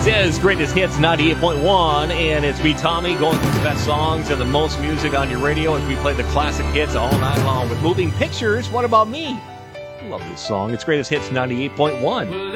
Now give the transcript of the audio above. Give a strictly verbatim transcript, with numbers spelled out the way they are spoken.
This is Greatest Hits ninety-eight point one, and it's me, Tommy, going through the best songs and the most music on your radio as we play the classic hits all night long with Moving Pictures. What About Me? I love this song. It's Greatest Hits ninety-eight point one.